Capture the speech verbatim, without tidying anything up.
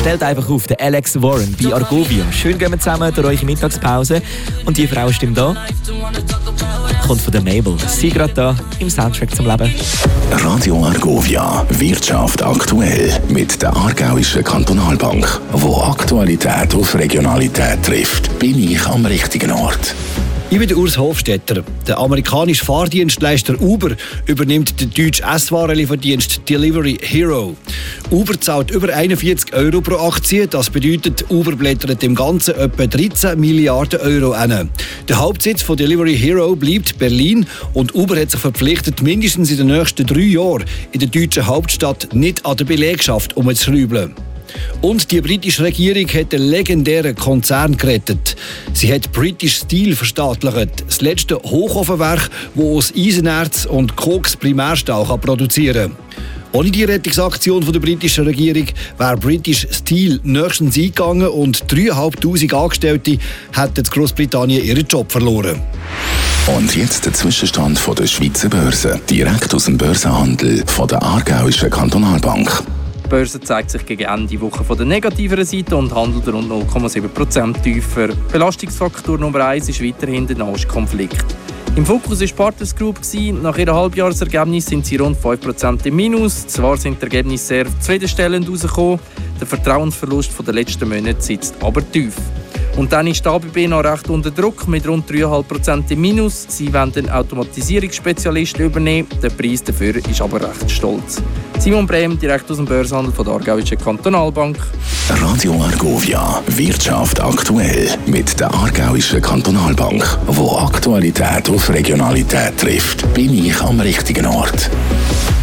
Stellt einfach auf, der Alex Warren bei Argovio. Schön gehen wir zusammen durch eure Mittagspause. Und die Frau stimmt da. Kommt von der Mabel. Sie gerade da im Soundtrack zum Leben. Radio Argovia, Wirtschaft aktuell mit der Aargauischen Kantonalbank. Wo Aktualität auf Regionalität trifft, bin ich am richtigen Ort. Ich bin Urs Hofstetter. Der amerikanische Fahrdienstleister Uber übernimmt den deutschen Esswarenlieferdienst Delivery Hero. Uber zahlt über einundvierzig Euro pro Aktie. Das bedeutet, Uber blättert im Ganzen etwa dreizehn Milliarden Euro an. Der Hauptsitz von Delivery Hero bleibt Berlin und Uber hat sich verpflichtet, mindestens in den nächsten drei Jahren in der deutschen Hauptstadt nicht an der Belegschaft umzuschrauben. Und die britische Regierung hat den legendären Konzern gerettet. Sie hat British Steel verstaatlicht, das letzte Hochofenwerk, das aus Eisenerz und Koks Primärstahl produzieren kann. Ohne die Rettungsaktion der britischen Regierung wäre British Steel nächstens eingegangen und dreitausendfünfhundert Angestellte hätten in Großbritannien ihren Job verloren. Und jetzt der Zwischenstand von der Schweizer Börse, direkt aus dem Börsenhandel von der Aargauischen Kantonalbank. Die Börse zeigt sich gegen Ende Woche von der negativeren Seite und handelt rund null Komma sieben Prozent tiefer. Belastungsfaktor Nummer eins ist weiterhin der Nahostkonflikt. Im Fokus war die Partners Group. Nach ihrem Halbjahresergebnis sind sie rund fünf Prozent im Minus. Zwar sind die Ergebnisse sehr zufriedenstellend herausgekommen, der Vertrauensverlust der letzten Monate sitzt aber tief. Und dann ist die A B B noch recht unter Druck mit rund drei Komma fünf Prozent im Minus. Sie wollen den Automatisierungsspezialisten übernehmen, der Preis dafür ist aber recht stolz. Simon Brehm, direkt aus dem Börsenhandel von der Aargauischen Kantonalbank. Radio Argovia, Wirtschaft aktuell mit der Aargauischen Kantonalbank. Wo Aktualität auf Regionalität trifft, bin ich am richtigen Ort.